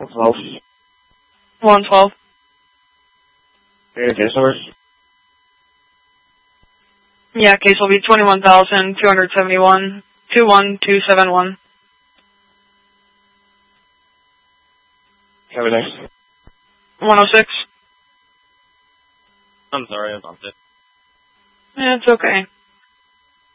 112. 112. Okay, case numbers. Yeah, case will be 21,271, 21271. Have a next. 106. I'm sorry, I bumped it. Yeah, it's okay.